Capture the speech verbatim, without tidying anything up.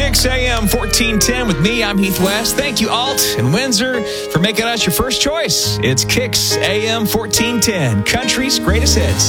Kicks A M fourteen ten with me. I'm Heath West. Thank you, Alt and Windsor, for making us your first choice. It's Kicks A M fourteen ten, country's greatest hits.